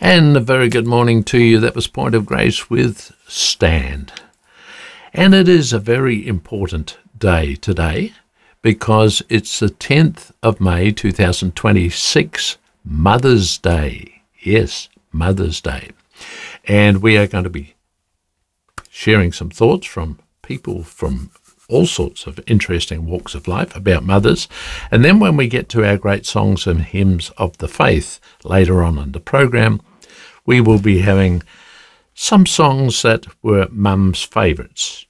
And a very good morning to you. That was Point of Grace with Stand. And it is a very important day today because it's the 10th of May 2026, Mother's Day. Yes, Mother's Day. And we are going to be sharing some thoughts from people from all sorts of interesting walks of life about mothers. And then when we get to our great songs and hymns of the faith later on in the program, we will be having some songs that were mum's favourites.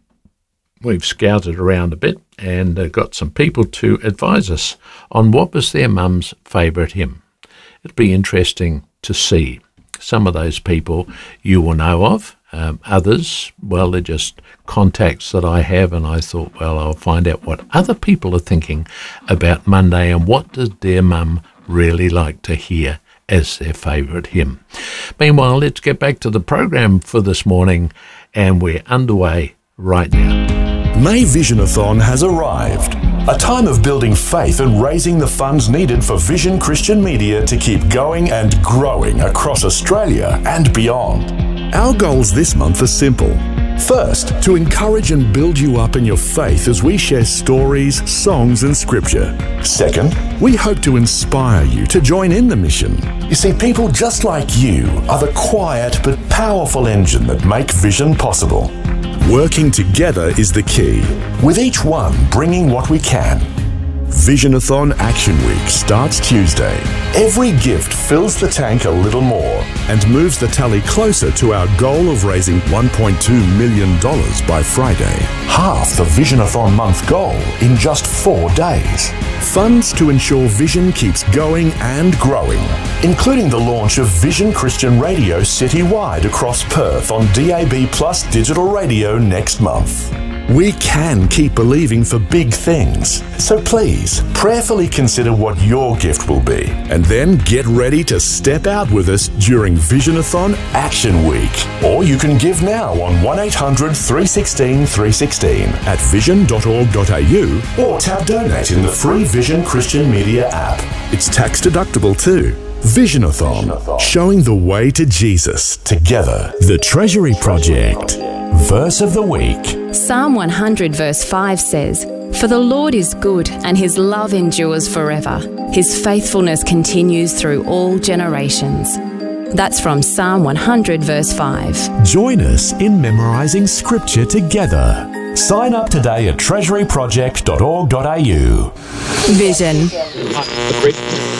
We've scouted around a bit and got some people to advise us on what was their mum's favourite hymn. It'll be interesting to see. Some of those people you will know of. Others, well, they're just contacts that I have, and I thought, well, I'll find out what other people are thinking about Monday and what does their mum really like to hear as their favourite hymn. Meanwhile, let's get back to the program for this morning, and we're underway right now. May Visionathon has arrived. A time of building faith and raising the funds needed for Vision Christian Media to keep going and growing across Australia and beyond. Our goals this month are simple. First, to encourage and build you up in your faith as we share stories, songs and scripture. Second, we hope to inspire you to join in the mission. You see, people just like you are the quiet but powerful engine that make Vision possible. Working together is the key, with each one bringing what we can. Visionathon Action Week starts Tuesday. Every gift fills the tank a little more and moves the tally closer to our goal of raising $1.2 million by Friday. Half the Visionathon month goal in just 4 days. Funds to ensure Vision keeps going and growing, including the launch of Vision Christian Radio citywide across Perth on DAB Plus digital radio next month. We can keep believing for big things. So please, prayerfully consider what your gift will be. And then get ready to step out with us during Visionathon Action Week. Or you can give now on 1800 316 316 at vision.org.au or tap donate in the free Vision Christian Media app. It's tax deductible too. Visionathon, showing the way to Jesus together. The Treasury Project. Verse of the week. Psalm 100 verse 5 says, "For the Lord is good, and his love endures forever. His faithfulness continues through all generations." That's from Psalm 100 verse 5. Join us in memorising scripture together. Sign up today at treasuryproject.org.au. Vision.